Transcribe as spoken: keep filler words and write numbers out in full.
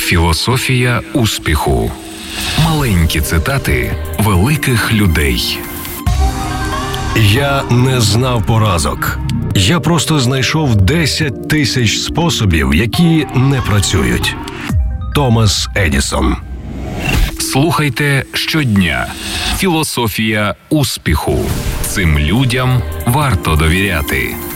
Філософія успіху. Маленькі цитати великих людей. Я не знав поразок. Я просто знайшов десять тисяч способів, які не працюють. Томас Едісон. Слухайте щодня. Філософія успіху. Цим людям варто довіряти.